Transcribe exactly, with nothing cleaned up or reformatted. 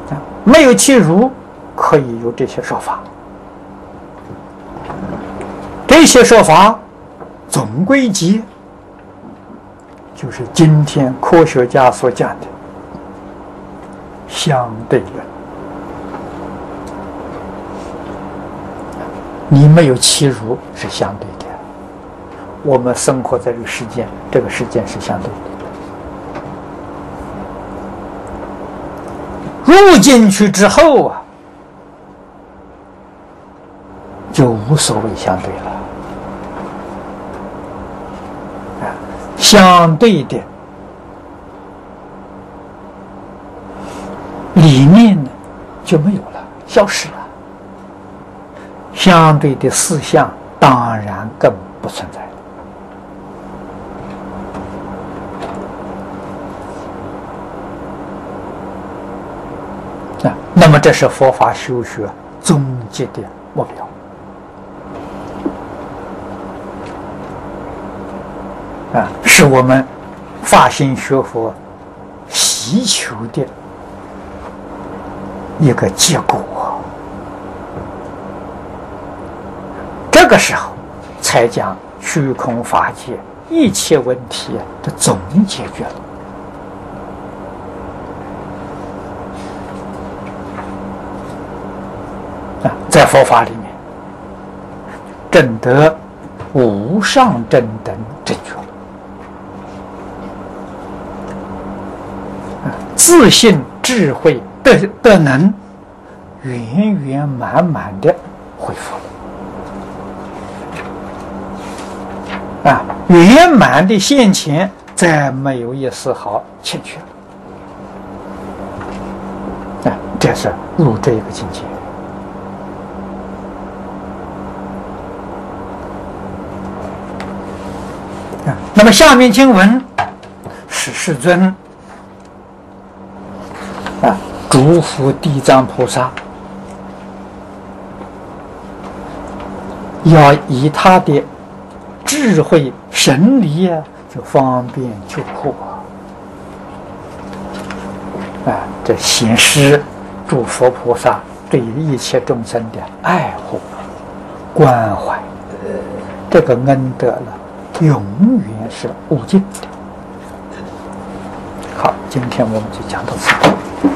啊，没有其如，可以有这些说法。这些说法总归结就是今天科学家所讲的相对论。你没有其如是相对的，我们生活在这个世间，这个世间是相对的。入进去之后啊，就无所谓相对了。啊，相对的理念呢就没有了，消失了。相对的思想当然更不存在了。啊，那么这是佛法修学终极的目标。啊，是我们发心学佛希求的一个结果。这个时候才将虚空法界一切问题的总解决了。啊，在佛法里面证得无上正等正觉，啊，自信智慧的的能圆圆满满的恢复了。啊，圆满的现前，再没有一丝毫欠缺。啊，这是入这个境界。啊，那么下面经文是世尊啊，嘱咐地藏菩萨要以他的智慧神力啊，就方便救苦啊！啊，这显示诸佛菩萨对一切众生的爱护、关怀，这个恩德了，永远是无尽的。好，今天我们就讲到此。